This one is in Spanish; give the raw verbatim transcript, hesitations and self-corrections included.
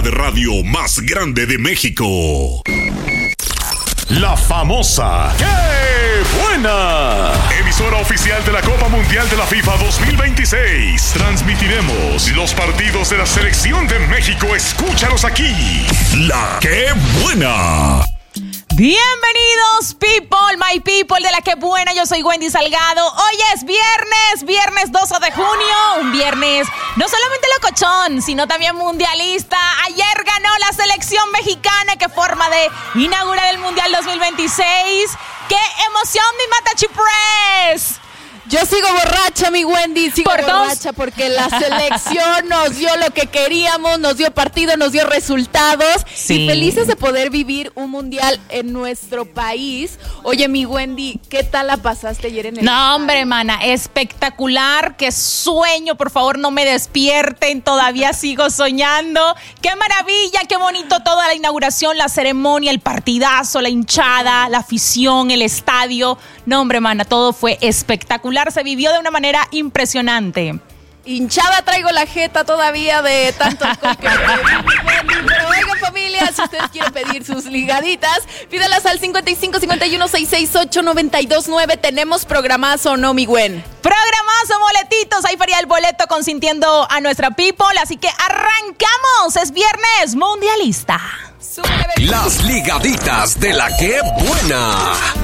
de radio más grande de México. La famosa ¡Qué buena! Emisora oficial de la Copa Mundial de la FIFA dos mil veintiséis. Transmitiremos los partidos de la Selección de México. Escúchalos aquí. La ¡Qué buena! Bienvenidos, people, my people de la que buena, yo soy Wendy Salgado. Hoy es viernes, viernes doce de junio, un viernes no solamente locochón, sino también mundialista. Ayer ganó la selección mexicana que forma de inaugurar el Mundial dos mil veintiséis. ¡Qué emoción, mi Matachi Press! Yo sigo borracha, mi Wendy, sigo ¿Por borracha dos? porque la selección nos dio lo que queríamos, nos dio partido, nos dio resultados. Sí. Y felices de poder vivir un mundial en nuestro país. Oye, mi Wendy, ¿qué tal la pasaste ayer en el No, hombre, mana, espectacular, qué sueño, por favor no me despierten, todavía sigo soñando. Qué maravilla, qué bonito toda la inauguración, la ceremonia, el partidazo, la hinchada, la afición, el estadio. No, hombre, mana, todo fue espectacular. Se vivió de una manera impresionante. Hinchada traigo la jeta todavía de tanto alcohol que me Pero oigan, familia, si ustedes quieren pedir sus ligaditas, pídalas al cincuenta y cinco, cincuenta y uno, seiscientos sesenta y ocho, noventa y dos nueve. Tenemos programazo, ¿no, mi Gwen? Programazo, boletitos, ahí faría el boleto consintiendo a nuestra people. Así que arrancamos, es viernes mundialista. Las ligaditas de la ¡Qué buena!